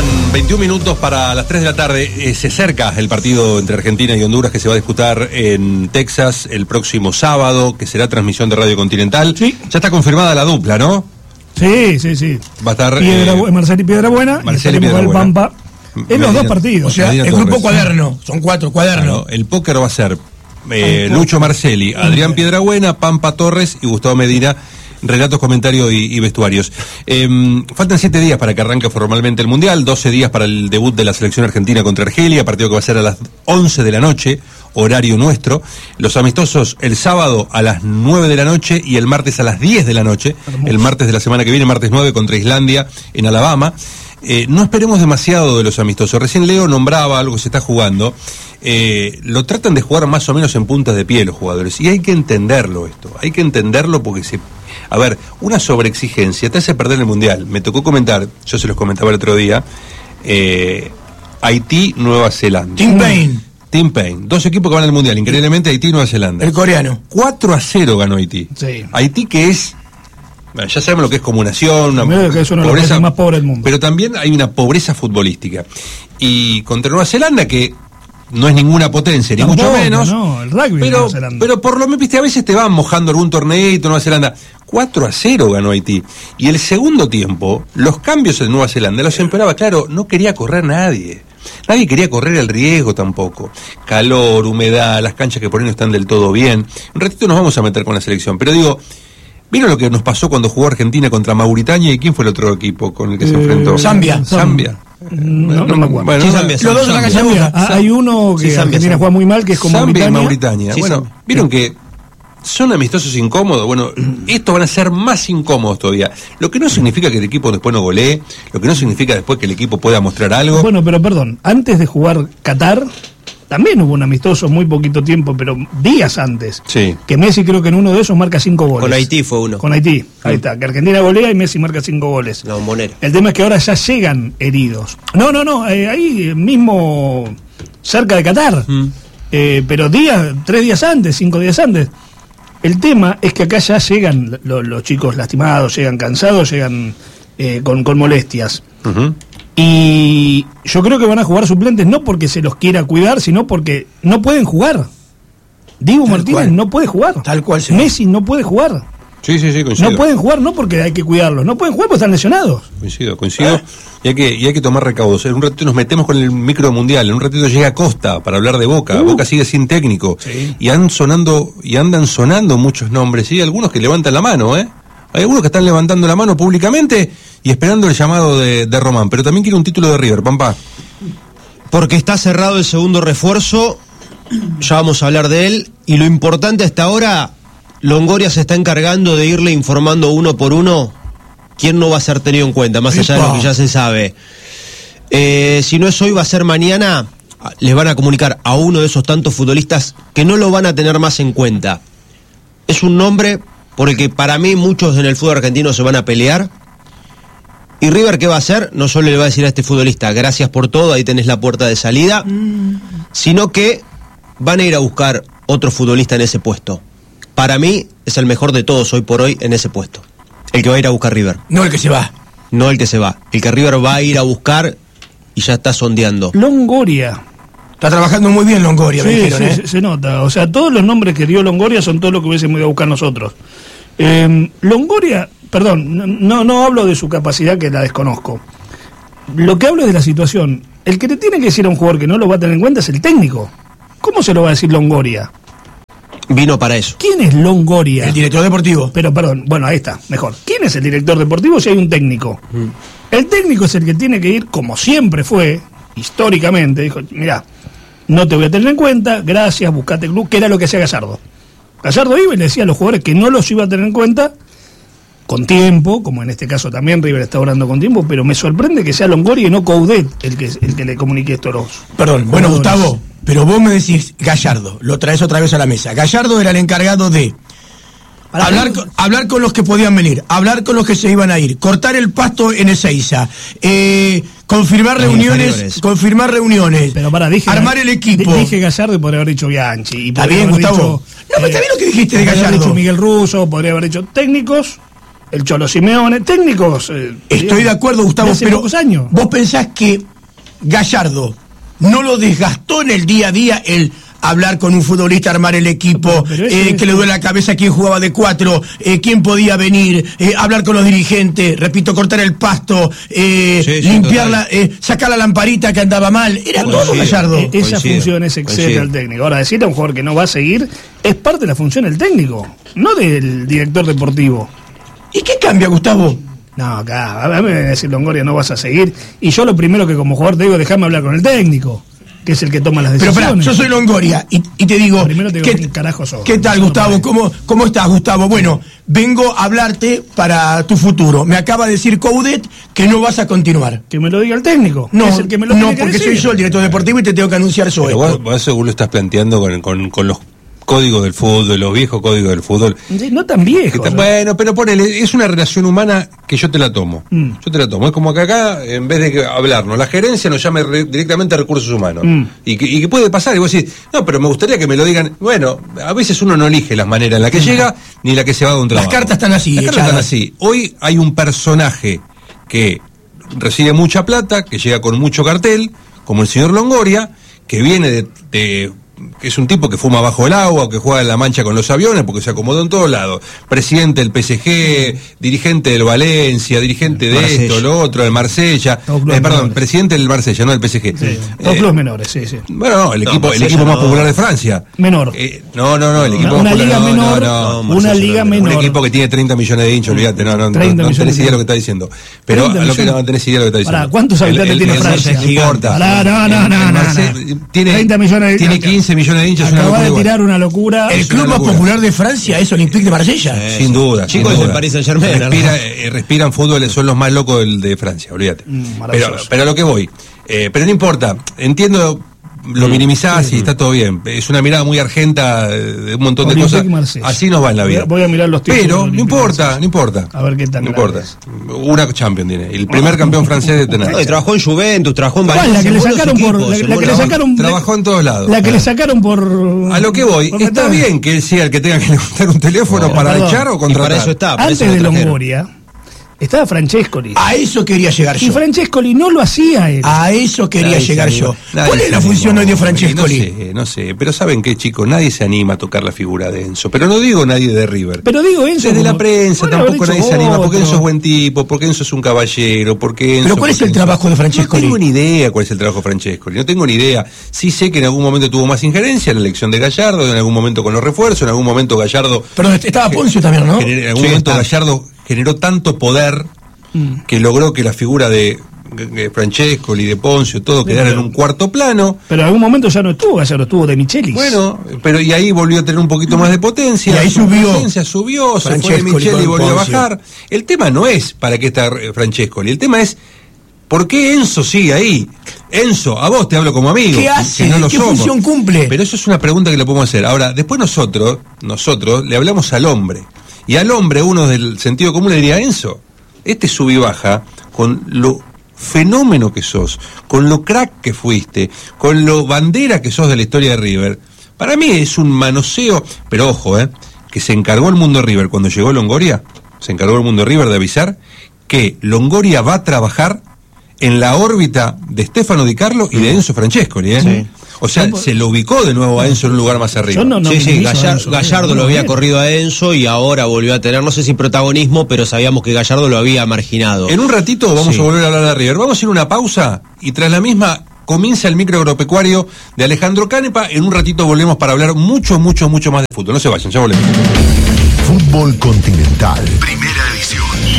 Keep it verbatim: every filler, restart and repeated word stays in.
veintiún minutos para las tres de la tarde. Eh, se acerca el partido entre Argentina y Honduras que se va a disputar en Texas el próximo sábado, que será transmisión de Radio Continental. Sí. Ya está confirmada la dupla, ¿no? Sí, sí, sí. Va a estar Piedra, eh, Marcel y Piedrabuena. Marcel y Piedrabuena. Pampa. En los dos partidos. O sea, Medina el Torres. grupo cuaderno. Son cuatro cuadernos. Claro, el póker va a ser eh, Lucho Marcelli, Adrián Piedrabuena, Pampa Torres y Gustavo Medina. Relatos, comentarios y, y vestuarios. Eh, faltan siete días para que arranque formalmente el Mundial, doce días para el debut de la selección argentina contra Argelia, partido que va a ser a las once de la noche, horario nuestro. Los amistosos el sábado a las nueve de la noche y el martes a las diez de la noche. Hermoso. El martes de la semana que viene, martes nueve, contra Islandia en Alabama. Eh, no esperemos demasiado de los amistosos. Recién Leo nombraba algo que se está jugando. Eh, lo tratan de jugar más o menos en puntas de pie los jugadores. Y hay que entenderlo esto. Hay que entenderlo porque se... A ver, una sobreexigencia te hace perder el Mundial. Me tocó comentar, yo se los comentaba el otro día, eh, Haití, Nueva Zelanda. Tim Payne. Tim Payne. Dos equipos que van al Mundial, increíblemente Haití y Nueva Zelanda. El coreano. cuatro a cero ganó Haití. Sí. Haití que es... Bueno, ya sabemos lo que es comunación, una que es uno de los países más pobres del mundo. Pero también hay una pobreza futbolística. Y contra Nueva Zelanda, que no es ninguna potencia, ni Tampoco, mucho menos. No, el rugby pero, Nueva Zelanda. pero por lo menos, viste, a veces te van mojando algún torneito Nueva Zelanda. cuatro a cero ganó Haití. Y el segundo tiempo, los cambios en Nueva Zelanda los empeoraba. Claro, no quería correr nadie. Nadie quería correr el riesgo tampoco. Calor, humedad, las canchas que por ahí no están del todo bien. Un ratito nos vamos a meter con la selección. Pero digo... ¿Vieron lo que nos pasó cuando jugó Argentina contra Mauritania? ¿Y quién fue el otro equipo con el que eh, se enfrentó? Zambia. Zambia. No, no me acuerdo. Bueno, sí, Zambia. Los dos Zambia. Zambia. Ah, hay uno que sí, Argentina Zambia. Juega muy mal, que es con Zambia Mauritania. y Mauritania. Sí, bueno, Zambia. Vieron que son amistosos incómodos. Bueno, estos van a ser más incómodos todavía. Lo que no significa que el equipo después no golee, lo que no significa después que el equipo pueda mostrar algo. Bueno, pero perdón, antes de jugar Qatar... También hubo un amistoso muy poquito tiempo, pero días antes. Sí. Que Messi creo que en uno de esos marca cinco goles. Con Haití fue uno. Con Haití, ahí sí. Está. Que Argentina golea y Messi marca cinco goles. La bombonera. El tema es que ahora ya llegan heridos. No, no, no, eh, ahí mismo cerca de Qatar. Mm. Eh, pero días, tres días antes, cinco días antes. El tema es que acá ya llegan lo, los chicos lastimados, llegan cansados, llegan eh, con, con molestias. Uh-huh. Y yo creo que van a jugar suplentes no porque se los quiera cuidar, sino porque no pueden jugar. Diego Tal Martínez cual. no puede jugar. Tal cual. Sí. Mesi no puede jugar. Sí, sí, sí, coincido. No pueden jugar no porque hay que cuidarlos, no pueden jugar porque están lesionados. Coincido, coincido. ¿Eh? Y, hay que, y hay que tomar recaudos. En un ratito nos metemos con el micro mundial, en un ratito llega Costa para hablar de Boca. Uh. Boca sigue sin técnico. Sí. Y, han sonando, y andan sonando muchos nombres, y ¿sí? Algunos que levantan la mano, ¿eh? Hay algunos que están levantando la mano públicamente y esperando el llamado de, de Román. Pero también quiere un título de River, Pampa. Porque está cerrado el segundo refuerzo, ya vamos a hablar de él. Y lo importante hasta ahora, Longoria se está encargando de irle informando uno por uno quién no va a ser tenido en cuenta, más allá de lo que ya se sabe. Eh, si no es hoy, va a ser mañana. Les van a comunicar a uno de esos tantos futbolistas que no lo van a tener más en cuenta. Es un nombre... por el que para mí muchos en el fútbol argentino se van a pelear. Y River, ¿qué va a hacer? No solo le va a decir a este futbolista, gracias por todo, ahí tenés la puerta de salida, mm. sino que van a ir a buscar otro futbolista en ese puesto. Para mí es el mejor de todos hoy por hoy en ese puesto. El que va a ir a buscar River. No el que se va. No el que se va. El que River va a ir a buscar y ya está sondeando. Longoria. Está trabajando muy bien Longoria, sí, me dijeron, sí, ¿eh? se, se nota. O sea, todos los nombres que dio Longoria son todos los que hubiésemos ido a buscar nosotros. Eh, Longoria, perdón, no, no hablo de su capacidad, que la desconozco. Lo que hablo es de la situación. El que le tiene que decir a un jugador que no lo va a tener en cuenta es el técnico. ¿Cómo se lo va a decir Longoria? Vino para eso. ¿Quién es Longoria? El director deportivo. Pero, perdón, bueno, ahí está, mejor. ¿Quién es el director deportivo si hay un técnico? Mm. El técnico es el que tiene que ir, como siempre fue, históricamente, dijo, mirá, no te voy a tener en cuenta, gracias, buscate club, que era lo que hacía Gallardo. Gallardo iba y le decía a los jugadores que no los iba a tener en cuenta, con tiempo, como en este caso también River está orando con tiempo, pero me sorprende que sea Longoria y no Coudet el que, el que le comunique esto a los... Perdón, bueno, Gustavo, pero vos me decís Gallardo, lo traes otra vez a la mesa. Gallardo era el encargado de hablar con, hablar con los que podían venir, hablar con los que se iban a ir, cortar el pasto en Ezeiza, eh, confirmar los reuniones, inferiores. confirmar reuniones, pero para, dije, armar el equipo. Dije Gallardo y podría haber dicho Bianchi. Y está bien, Gustavo. Dicho, no, pero está bien lo que dijiste de Gallardo. Podría haber Gallardo. dicho Miguel Russo, podría haber dicho técnicos el Cholo Simeone, técnicos. Eh, Estoy digamos, de acuerdo, Gustavo, de hace pero pocos años. vos pensás que Gallardo no lo desgastó en el día a día el hablar con un futbolista, armar el equipo, pero eh, es... que le duele la cabeza quién jugaba de cuatro, eh, quién podía venir, eh, hablar con los dirigentes, repito, cortar el pasto, eh, Sí, sí, limpiar total. la, eh, sacar la lamparita que andaba mal, era Coincido. todo Gallardo. Eh, Esa Coincido, función es excede coincido. al técnico. Ahora, decirle a un jugador que no va a seguir es parte de la función del técnico, no del director deportivo. ¿Y qué cambia, Gustavo? No, acá, a mí me viene a decir Longoria, no vas a seguir. Y yo lo primero que como jugador te digo, déjame hablar con el técnico, que es el que toma las Pero decisiones. espera, yo soy Longoria y, y te digo, Primero te digo, ¿qué, ¿quién carajo sos? ¿qué tal, Eso no Gustavo? parece. ¿Cómo, ¿Cómo estás, Gustavo? Bueno, vengo a hablarte para tu futuro. Me acaba de decir Coudet que no vas a continuar. Que me lo diga el técnico. No, es el que me lo no, tiene que porque decir. soy yo el director deportivo y te tengo que anunciar yo Pero esto. vos, vos según lo estás planteando con, con, con los códigos del fútbol, los viejos códigos del fútbol. Sí, no tan viejo. Que ta- ¿no? bueno, pero ponele, es una relación humana que yo te la tomo. Mm. Yo te la tomo. Es como que acá, en vez de que hablarnos, la gerencia nos llame re- directamente a recursos humanos. Mm. Y, que, y que puede pasar. Y vos decís, no, pero me gustaría que me lo digan. Bueno, a veces uno no elige las maneras en las que llega ni la que se va de un Las trabajo. cartas están así, Las cartas echadas. están así. Hoy hay un personaje que recibe mucha plata, que llega con mucho cartel, como el señor Longoria, que viene de, de- que es un tipo que fuma bajo el agua, que juega en la mancha con los aviones, porque se acomodó en todos lados. Presidente del P S G, dirigente del Valencia, dirigente de Marsella. esto, lo otro, del Marsella. Todos clubes Eh, perdón, menores. presidente del Marsella, no del P S G. Sí, Eh, dos clubes menores, sí, sí. bueno, no, el No, equipo, el Marsella equipo más no. popular de Francia. Menor. Eh, no, no, no, el equipo Una popular, liga no, menor, no, no. una Marsella liga no. menor. Un equipo que tiene treinta millones de hinchas, olvídate, no, no, no, treinta no millones tenés de idea de lo hinchas. que está diciendo. Pero treinta a lo que millones. no tenés idea de lo que está diciendo. Pará, ¿cuántos habitantes tiene Francia? No importa. Pará, no, no, El- no, el no, Marse- no. Tiene, treinta millones de tiene hinchas. quince millones de hinchas, una Acaba de locura tirar una locura. El es club una más locura. popular de Francia es Olympique de Marsella. Sin duda. Chicos, sin es duda. el Paris Saint-Germain, Respira, ¿no? eh, respiran fútbol, son los más locos del de Francia, olvídate. Mm, pero, maravilloso. pero a lo que voy. Eh, pero no importa. Entiendo, lo minimizás y está todo bien. Es una mirada muy argenta eh, de un montón de Olympique cosas. Marsella. Así nos va en la Voy a- vida. voy a mirar los títulos de Pero no Olympique importa, Marsella. no importa. A ver qué tan No grande importa. Una Champions tiene. El primer campeón francés de tener. No, y trabajó en Juventus, trabajó en ¿Cuál? Valencia. La que le en buenos sacaron por. equipos, La, en la que le buenos- sacaron. Trabajó en todos lados. La que le Ah. sacaron por. A lo que voy, por está meter- bien que él sea el que tenga que levantar un teléfono No, para perdón. echar o Y contratar. para eso está. para Antes eso lo de trajeron. Longoria estaba Francescoli. A eso quería llegar Y yo. Francescoli no lo hacía él. A eso quería Nadie se llegar anima. yo. Nadie ¿Cuál es se la anima. función hoy de No Francescoli? sé, no sé, pero ¿saben qué, chicos? Nadie se anima a tocar la figura de Enzo. Pero no digo nadie de River. Pero digo Enzo. Desde como- la prensa Bueno, tampoco habrá nadie dicho se anima, porque otro. Enzo es buen tipo, porque Enzo es un caballero, porque Enzo... Pero ¿cuál es porque el Enzo- trabajo de Francescoli? No tengo ni idea cuál es el trabajo de Francescoli, no tengo ni idea. Sí sé que en algún momento tuvo más injerencia en la elección de Gallardo, en algún momento con los refuerzos, en algún momento Gallardo... Pero estaba Poncio también, ¿no? gener- en algún Sí, momento está. Gallardo generó tanto poder Mm. que logró que la figura de, de Francescoli, de Poncio, todo quedara en un cuarto plano. Pero en algún momento ya no estuvo Gallardo, estuvo de Michelis. Bueno, pero y ahí volvió a tener un poquito más de potencia. Y ahí subió. Potencia, subió, se fue de Francescoli Micheli y con volvió a Poncio. bajar. El tema no es para qué está eh, Francescoli, el tema es ¿por qué Enzo sigue ahí? Enzo, a vos te hablo como amigo. ¿Qué hace? que no lo ¿Qué somos. función cumple? Pero eso es una pregunta que le podemos hacer. Ahora, después nosotros, nosotros le hablamos al hombre. Y al hombre, uno del sentido común le diría, Enzo, este sub y baja con lo fenómeno que sos, con lo crack que fuiste, con lo bandera que sos de la historia de River. Para mí es un manoseo, pero ojo, eh, que se encargó el mundo River cuando llegó Longoria, se encargó el mundo River de avisar que Longoria va a trabajar en la órbita de Stefano Di Carlo y de Enzo Francescoli, ¿eh? Sí. O sea, se lo ubicó de nuevo a Enzo en un lugar más arriba. Yo no, no sí, sí, minimizo a Gallar- Enzo, Gallardo no, lo había bien. corrido a Enzo y ahora volvió a tener, no sé si protagonismo, pero sabíamos que Gallardo lo había marginado. En un ratito vamos Sí. a volver a hablar de River. Vamos a ir a una pausa y tras la misma comienza el micro agropecuario de Alejandro Canepa. En un ratito volvemos para hablar mucho, mucho, mucho más de fútbol. No se vayan, ya volvemos. Fútbol Continental. Primera edición.